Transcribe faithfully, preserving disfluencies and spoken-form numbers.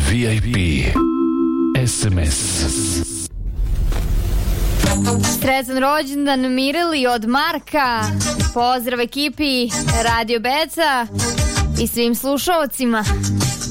V I P S M S. Sretan rođendan Mireli od Marka. Pozdrav ekipi Radio Beca i svim slušalcima.